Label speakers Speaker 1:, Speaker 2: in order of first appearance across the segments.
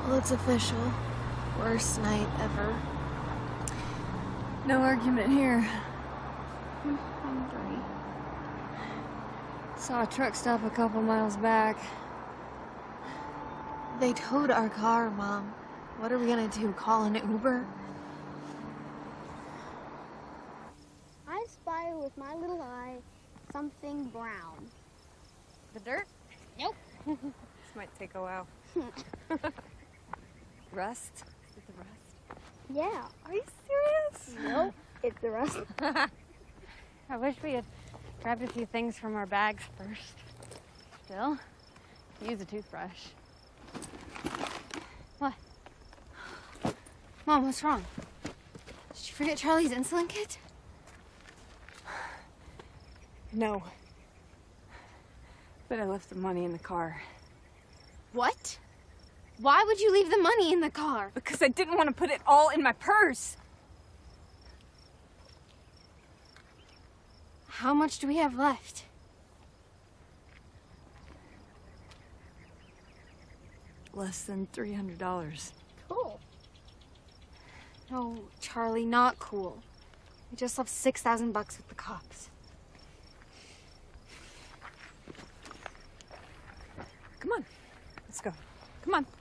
Speaker 1: Well, it's official. Worst night ever.
Speaker 2: No argument here.
Speaker 1: I'm hungry.
Speaker 2: Saw a truck stop a couple miles back.
Speaker 1: They towed our car, Mom. What are we gonna do? Call an Uber?
Speaker 3: I spy with my little eye something brown.
Speaker 2: The dirt?
Speaker 3: Nope.
Speaker 2: This might take a while. Rust? Is it the rust?
Speaker 3: Yeah.
Speaker 2: Are you serious?
Speaker 3: Nope. It's the rust.
Speaker 2: I wish we had grabbed a few things from our bags first. Still, use a toothbrush. What? Mom, what's wrong? Did you forget Charlie's insulin kit?
Speaker 4: No. But I left the money in the car.
Speaker 2: What? Why would you leave the money in the car?
Speaker 4: Because I didn't want to put it all in my purse.
Speaker 2: How much do we have left?
Speaker 4: Less than $300.
Speaker 3: Cool.
Speaker 2: No, Charlie, not cool. We just left $6,000 with the cops.
Speaker 4: Come on. Let's go. Come on.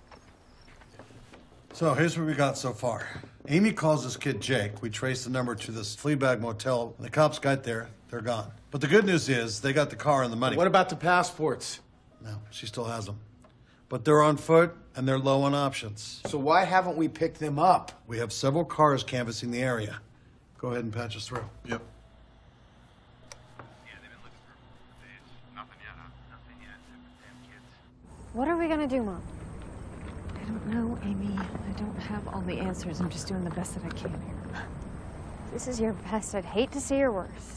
Speaker 5: So here's what we got so far. Amy calls this kid Jake. We traced the number to this Fleabag motel. When the cops got there, they're gone. But the good news is they got the car and the money.
Speaker 6: What about the passports?
Speaker 5: No, she still has them. But they're on foot and they're low on options.
Speaker 6: So why haven't we picked them up?
Speaker 5: We have several cars canvassing the area. Go ahead and patch us through.
Speaker 7: Yep. Yeah, they've been looking for days. Nothing yet, huh? Nothing yet. Damn kids.
Speaker 2: What are we gonna do, Mom?
Speaker 4: I don't know, Amy. I don't have all the answers. I'm just doing the best that I can here.
Speaker 2: This is your best. I'd hate to see your worst.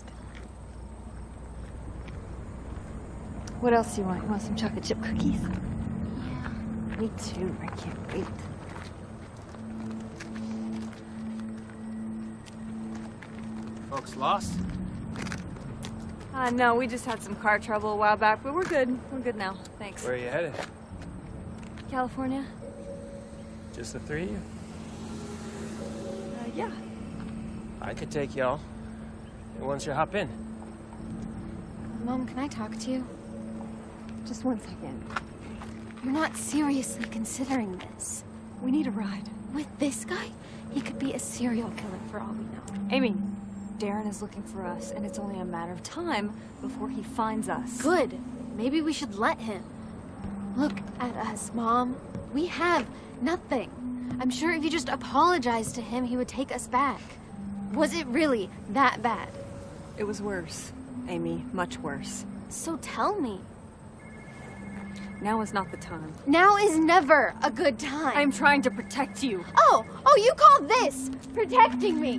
Speaker 2: What else do you want? You want some chocolate chip cookies? Yeah. Me too. I can't wait.
Speaker 6: Folks lost?
Speaker 4: No, we just had some car trouble a while back, but we're good. We're good now. Thanks.
Speaker 8: Where are you headed?
Speaker 4: California?
Speaker 8: Just the three of you?
Speaker 4: Yeah.
Speaker 8: I could take y'all. Who wants you to hop in?
Speaker 2: Mom, can I talk to you? Just 1 second. You're not seriously considering this.
Speaker 4: We need a ride.
Speaker 2: With this guy? He could be a serial killer for all we know.
Speaker 4: Amy, Darren is looking for us, and it's only a matter of time before he finds us.
Speaker 2: Good. Maybe we should let him. Look at us, Mom. We have nothing. I'm sure if you just apologized to him, he would take us back. Was it really that bad?
Speaker 4: It was worse, Amy. Much worse.
Speaker 2: So tell me.
Speaker 4: Now is not the time.
Speaker 2: Now is never a good time.
Speaker 4: I'm trying to protect you.
Speaker 2: Oh, you call this protecting me?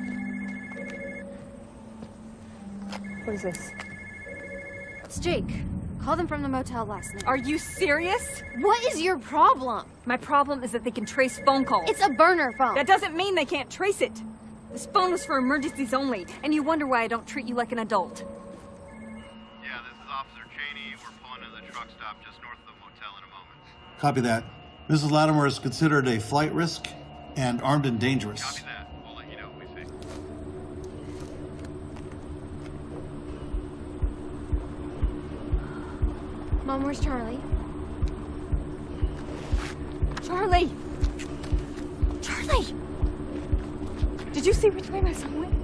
Speaker 4: What is this?
Speaker 2: It's Jake. Called him from the motel last night.
Speaker 4: Are you serious?
Speaker 2: What is your problem?
Speaker 4: My problem is that they can trace phone calls.
Speaker 2: It's a burner phone.
Speaker 4: That doesn't mean they can't trace it. This phone was for emergencies only, and you wonder why I don't treat you like an adult.
Speaker 7: Yeah, this is Officer Cheney. We're pulling into the truck stop just north of the motel in a moment.
Speaker 5: Copy that. Mrs. Latimer is considered a flight risk and armed and dangerous.
Speaker 7: Copy that. We'll let you know what we see.
Speaker 2: Mom, where's Charlie?
Speaker 4: Charlie! Charlie! Did you see which way my son went?